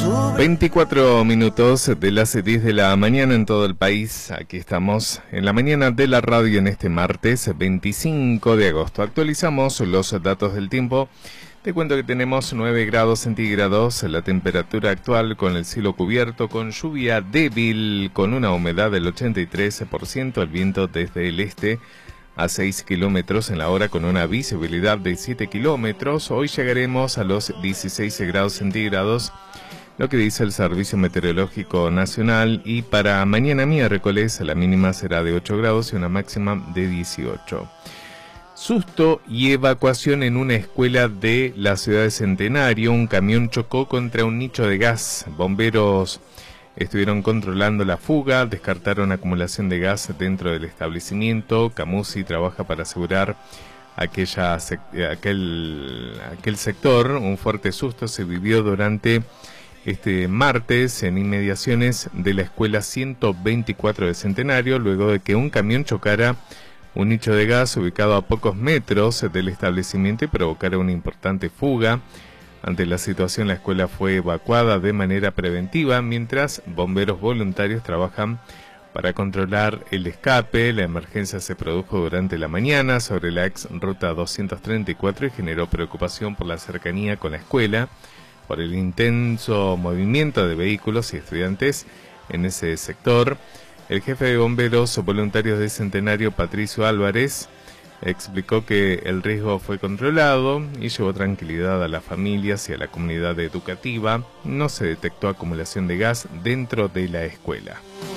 24 minutos de las 10 de la mañana en todo el país. Aquí estamos en la mañana de la radio en este martes 25 de agosto. Actualizamos los datos del tiempo. Te cuento que tenemos 9 grados centígrados, la temperatura actual con el cielo cubierto, con lluvia débil, con una humedad del 83%, el viento desde el este a 6 kilómetros en la hora con una visibilidad de 7 kilómetros. Hoy llegaremos a los 16 grados centígrados, lo que dice el Servicio Meteorológico Nacional, y para mañana miércoles la mínima será de 8 grados y una máxima de 18. Susto y evacuación en una escuela de la ciudad de Centenario. Un camión chocó contra un nicho de gas. Bomberos estuvieron controlando la fuga, descartaron acumulación de gas dentro del establecimiento. Camusi trabaja para asegurar aquel sector. Un fuerte susto se vivió durante este martes en inmediaciones de la escuela 124 de Centenario, luego de que un camión chocara un nicho de gas ubicado a pocos metros del establecimiento y provocara una importante fuga. Ante la situación, la escuela fue evacuada de manera preventiva, mientras bomberos voluntarios trabajan para controlar el escape. La emergencia se produjo durante la mañana sobre la ex ruta 234 y generó preocupación por la cercanía con la escuela, por el intenso movimiento de vehículos y estudiantes en ese sector. El jefe de bomberos voluntarios de Centenario, Patricio Álvarez, explicó que el riesgo fue controlado y llevó tranquilidad a las familias y a la comunidad educativa. No se detectó acumulación de gas dentro de la escuela.